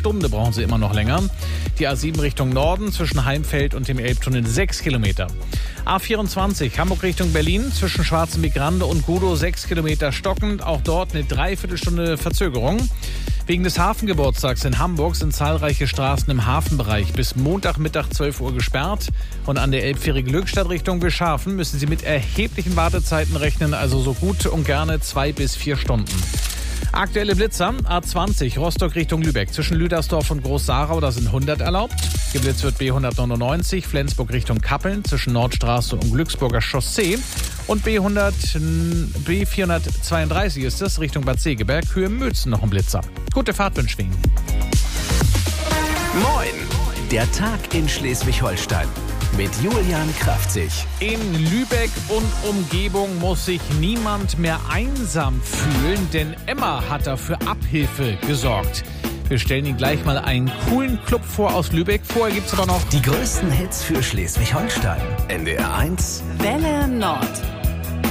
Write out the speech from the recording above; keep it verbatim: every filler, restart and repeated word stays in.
Stunde brauchen Sie immer noch länger. Die A sieben Richtung Norden zwischen Heimfeld und dem Elbtunnel sechs Kilometer. A vierundzwanzig Hamburg Richtung Berlin zwischen Schwarzenbeck-Grande und Gudow sechs Kilometer stockend. Auch dort eine Dreiviertelstunde Verzögerung. Wegen des Hafengeburtstags in Hamburg sind zahlreiche Straßen im Hafenbereich bis Montagmittag zwölf Uhr gesperrt. Und an der Elbfähre Glückstadt Richtung Bischhafen müssen Sie mit erheblichen Wartezeiten rechnen, also so gut und gerne zwei bis vier Stunden. Aktuelle Blitzer, A zwanzig Rostock Richtung Lübeck zwischen Lüdersdorf und Groß-Sarau, da sind hundert erlaubt. Geblitzt wird B hundertneunundneunzig Flensburg Richtung Kappeln zwischen Nordstraße und Glücksburger Chaussee. Und B hundert, B vierhundertzweiunddreißig ist es Richtung Bad Segeberg, Höhe Mülzen noch ein Blitzer. Gute Fahrt wünschen wir Ihnen. Moin, der Tag in Schleswig-Holstein mit Julian Kraftzig. In Lübeck und Umgebung muss sich niemand mehr einsam fühlen, denn Emma hat dafür Abhilfe gesorgt. Wir stellen Ihnen gleich mal einen coolen Club vor aus Lübeck. Vorher gibt's aber noch die größten Hits für Schleswig-Holstein. N D R eins Welle Nord.